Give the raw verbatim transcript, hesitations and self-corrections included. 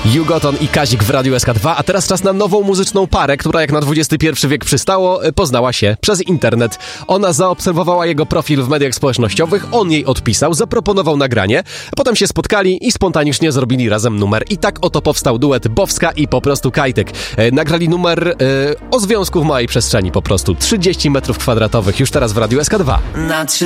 Jugoton i Kazik w Radiu S K dwa, a teraz czas na nową muzyczną parę, która jak na dwudziesty pierwszy wiek przystało, poznała się przez internet. Ona zaobserwowała jego profil w mediach społecznościowych, on jej odpisał, zaproponował nagranie, potem się spotkali i spontanicznie zrobili razem numer. I tak oto powstał duet Bowska i po prostu Kajtek. E, nagrali numer e, o związku w małej przestrzeni po prostu. trzydzieści metrów kwadratowych już teraz w Radiu S K dwa.